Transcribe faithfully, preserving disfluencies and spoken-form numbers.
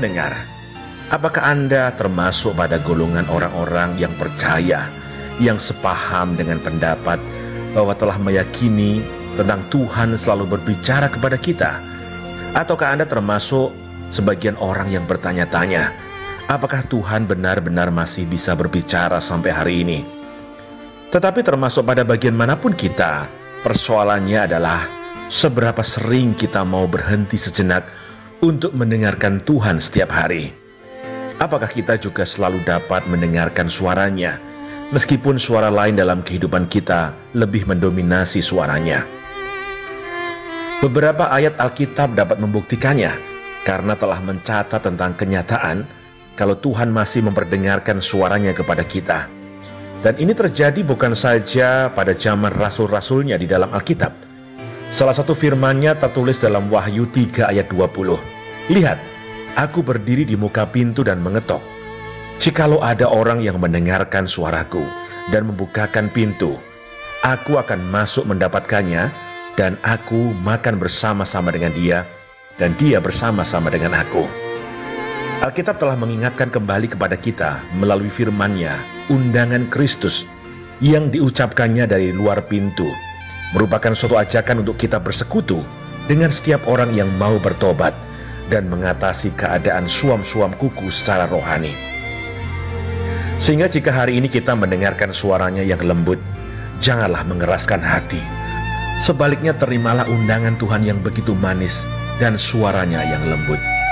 pendengar, apakah Anda termasuk pada golongan orang-orang yang percaya, yang sepaham dengan pendapat bahwa telah meyakini tentang Tuhan selalu berbicara kepada kita? Ataukah Anda termasuk sebagian orang yang bertanya-tanya, apakah Tuhan benar-benar masih bisa berbicara sampai hari ini? Tetapi termasuk pada bagian manapun kita, persoalannya adalah seberapa sering kita mau berhenti sejenak untuk mendengarkan Tuhan setiap hari. Apakah kita juga selalu dapat mendengarkan suaranya, meskipun suara lain dalam kehidupan kita lebih mendominasi suaranya? Beberapa ayat Alkitab dapat membuktikannya, karena telah mencatat tentang kenyataan kalau Tuhan masih memperdengarkan suaranya kepada kita. Dan ini terjadi bukan saja pada zaman rasul-rasulnya di dalam Alkitab. Salah satu firman-Nya tertulis dalam Wahyu tiga ayat dua puluh. Lihat, aku berdiri di muka pintu dan mengetok. Jikalau ada orang yang mendengarkan suaraku dan membukakan pintu, aku akan masuk mendapatkannya, dan aku makan bersama-sama dengan dia, dan dia bersama-sama dengan aku. Alkitab telah mengingatkan kembali kepada kita melalui firman-Nya, undangan Kristus yang diucapkannya dari luar pintu, merupakan suatu ajakan untuk kita bersekutu dengan setiap orang yang mau bertobat dan mengatasi keadaan suam-suam kuku secara rohani. Sehingga jika hari ini kita mendengarkan suaranya yang lembut, janganlah mengeraskan hati. Sebaliknya terimalah undangan Tuhan yang begitu manis dan suaranya yang lembut.